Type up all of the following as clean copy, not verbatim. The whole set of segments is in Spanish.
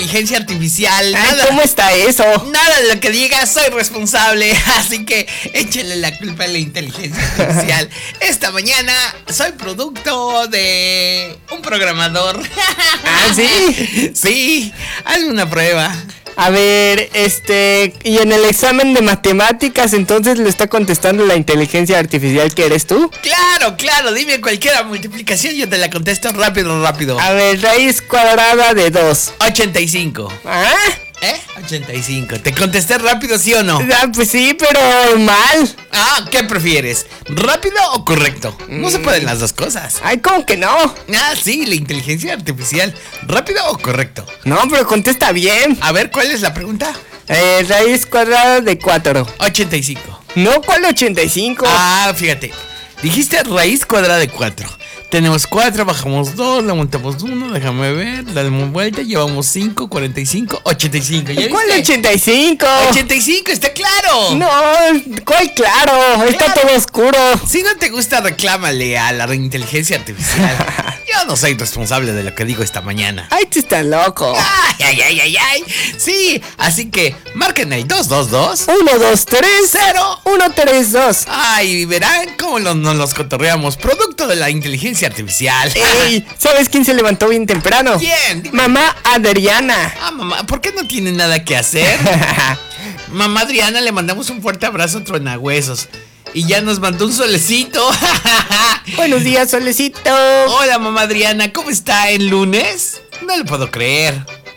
inteligencia artificial. Ay, ¿cómo está eso? Nada de lo que diga soy responsable, así que échale la culpa a la inteligencia artificial. Esta mañana soy producto de un programador. ¿Ah, sí? Sí, hazme una prueba. A ver, y en el examen de matemáticas entonces le está contestando la inteligencia artificial que eres tú. Claro, dime cualquier multiplicación, yo te la contesto rápido. A ver, raíz cuadrada de 2. 85. ¿Ah? 85. ¿Te contesté rápido, sí o no? Ah, pues sí, pero mal. Ah, ¿qué prefieres? ¿Rápido o correcto? No se pueden las dos cosas. Ay, ¿cómo que no? Ah, sí, la inteligencia artificial. ¿Rápido o correcto? No, pero contesta bien. A ver, ¿cuál es la pregunta? Raíz cuadrada de 4. 85. No, ¿cuál 85? Ah, fíjate. Dijiste raíz cuadrada de 4. Tenemos 4, bajamos 2, le montamos 1, déjame ver, le damos vuelta, llevamos 5, 45, 85. ¿Ya ¿Cuál viste? 85? 85, está claro. No, ¿cuál claro? Está todo oscuro. Si no te gusta, reclámale a la inteligencia artificial. Yo no soy responsable de lo que digo esta mañana. Ay, tú estás loco. Ay. Sí, así que marquen el 222 123 0 132. Ay, verán cómo nos los cotorreamos. Producto de la inteligencia artificial. Ey, ¿sabes quién se levantó bien temprano? ¿Quién? Dime. Mamá Adriana. Ah, mamá, ¿por qué no tiene nada que hacer? Mamá Adriana, le mandamos un fuerte abrazo truenahuesos. Y ya nos mandó un solecito. Buenos días, solecito. Hola, mamá Adriana, ¿cómo está el lunes? No lo puedo creer.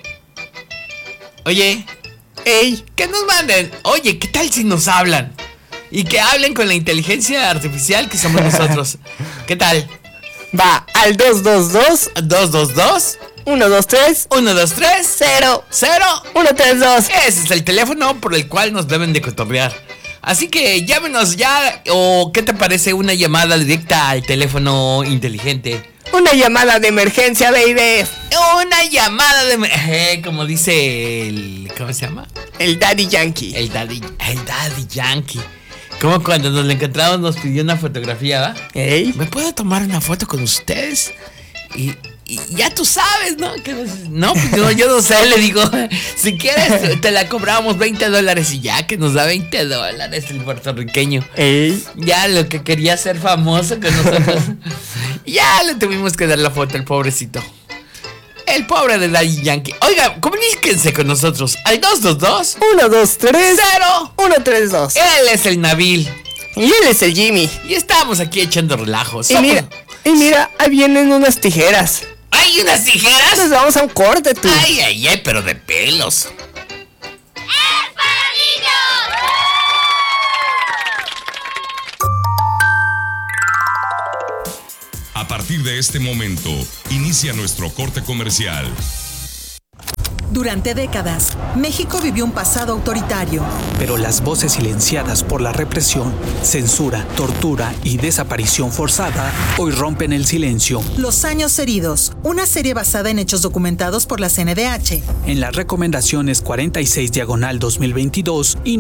Oye, que nos manden. Oye, ¿qué tal si nos hablan? Y que hablen con la inteligencia artificial que somos nosotros. ¿Qué tal? Va al 222 222 123 123 0 132. Ese es el teléfono por el cual nos deben de cotorrear. Así que llámenos ya. O ¿qué te parece una llamada directa al teléfono inteligente? Una llamada de emergencia, baby. Una llamada de como dice el... ¿Cómo se llama? El Daddy Yankee. El Daddy Yankee. Como cuando nos lo encontramos nos pidió una fotografía, ¿va? ¿Me puedo tomar una foto con ustedes? Y ya tú sabes, ¿no? No, pues yo no sé, le digo, si quieres te la cobramos $20 y ya, que nos da $20 el puertorriqueño. Ya lo que quería ser famoso con nosotros. Ya le tuvimos que dar la foto al pobrecito. El pobre de Daddy Yankee. Oiga, comuníquense con nosotros al 222 123 0 132. Él es el Nabil. Y él es el Jimmy. Y estamos aquí echando relajos. Y mira, ahí vienen unas tijeras. ¿Hay unas tijeras? Nos vamos a un corte, tú. Ay, pero de pelos. ¡Es para niños! A partir de este momento, inicia nuestro corte comercial. Durante décadas, México vivió un pasado autoritario. Pero las voces silenciadas por la represión, censura, tortura y desaparición forzada hoy rompen el silencio. Los años heridos, una serie basada en hechos documentados por la CNDH. En las recomendaciones 46/2022 y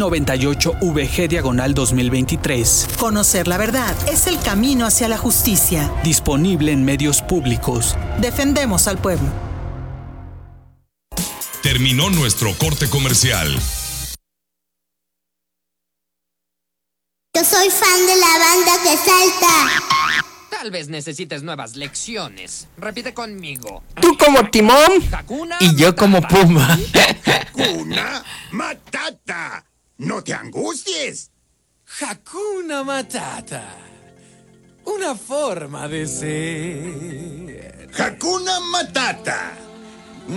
98/VG/2023. Conocer la verdad es el camino hacia la justicia. Disponible en medios públicos. Defendemos al pueblo. Terminó nuestro corte comercial. Yo soy fan de la banda que salta. Tal vez necesites nuevas lecciones. Repite conmigo. Tú como Timón Hakuna y yo como Pumba. Hakuna Matata. No te angusties. Hakuna Matata. Una forma de ser. Hakuna Matata.